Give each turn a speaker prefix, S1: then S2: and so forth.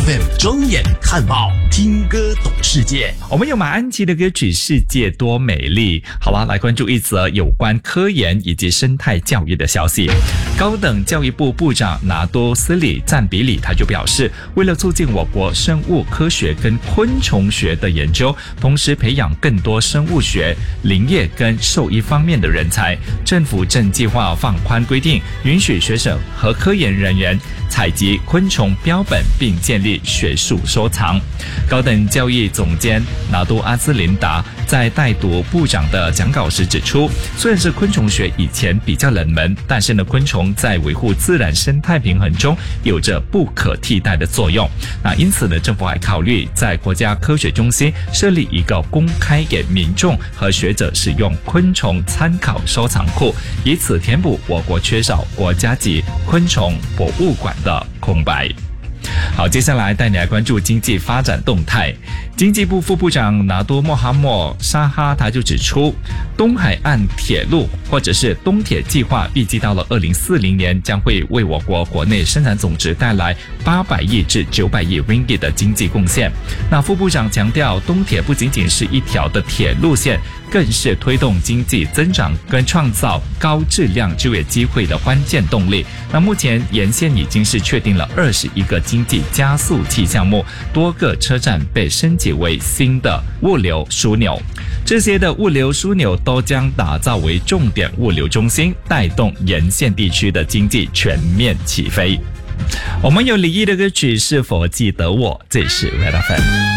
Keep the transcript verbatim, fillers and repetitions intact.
S1: F M 睁眼看报，听歌懂世界。
S2: 我们有马安琪的歌曲《世界多美丽》。好了，来关注一则有关科研以及生态教育的消息。高等教育部部长拿督斯里赞比里他就表示，为了促进我国生物科学跟昆虫学的研究，同时培养更多生物学、林业跟兽医方面的人才，政府正计划放宽规定，允许学者和科研人员采集昆虫标本并建立学术收藏。高等教育总监拿督阿兹林达在带读部长的讲稿时指出，虽然是昆虫学以前比较冷门，但是呢，昆虫在维护自然生态平衡中有着不可替代的作用。那因此呢，政府还考虑在国家科学中心设立一个公开给民众和学者使用昆虫参考收藏库，以此填补我国缺少国家级昆虫博物馆的空白。好，接下来带你来关注经济发展动态。经济部副部长拿督莫哈默沙哈他就指出，东海岸铁路或者是东铁计划预计到了二零四零年将会为我国国内生产总值带来八百亿至九百亿 ringgit 的经济贡献。那副部长强调，东铁不仅仅是一条的铁路线，更是推动经济增长跟创造高质量就业机会的关键动力。那目前沿线已经是确定了二十一个经济加速器项目，多个车站被升级为新的物流枢纽，这些的物流枢纽都将打造为重点物流中心，带动沿线地区的经济全面起飞。我们有李毅的歌曲《是否记得我》，这是 Red F M。